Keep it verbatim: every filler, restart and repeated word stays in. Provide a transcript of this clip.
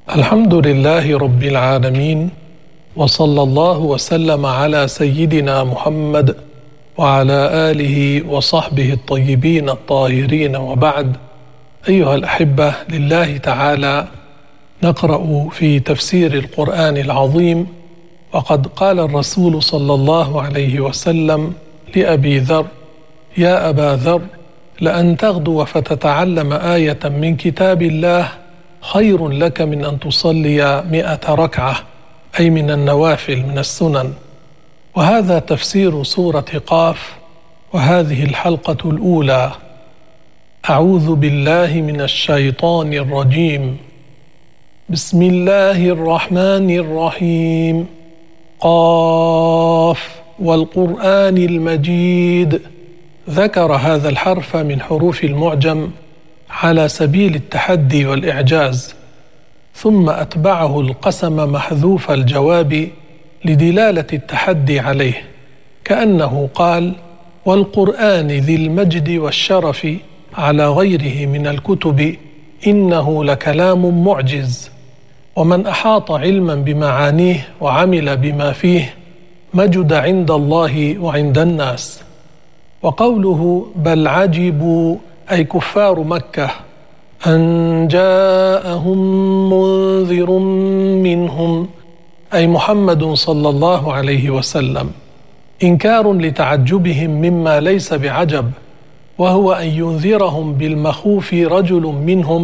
الحمد لله رب العالمين، وصلى الله وسلم على سيدنا محمد وعلى آله وصحبه الطيبين الطاهرين، وبعد. أيها الأحبة لله تعالى، نقرأ في تفسير القرآن العظيم، وقد قال الرسول صلى الله عليه وسلم لأبي ذر: يا أبا ذر، لأن تغدو فتتعلم آية من كتاب الله خير لك من أن تصلي مئة ركعة، أي من النوافل من السنن. وهذا تفسير سورة قاف، وهذه الحلقة الأولى. أعوذ بالله من الشيطان الرجيم. بسم الله الرحمن الرحيم. قاف والقرآن المجيد. ذكر هذا الحرف من حروف المعجم على سبيل التحدي والإعجاز، ثم أتبعه القسم محذوف الجواب لدلالة التحدي عليه، كأنه قال: والقرآن ذي المجد والشرف على غيره من الكتب إنه لكلام معجز. ومن أحاط علما بمعانيه وعمل بما فيه مجد عند الله وعند الناس. وقوله بل عجبوا، أي كفار مكة، أن جاءهم منذر منهم، أي محمد صلى الله عليه وسلم، إنكار لتعجبهم مما ليس بعجب، وهو أن ينذرهم بالمخوف رجل منهم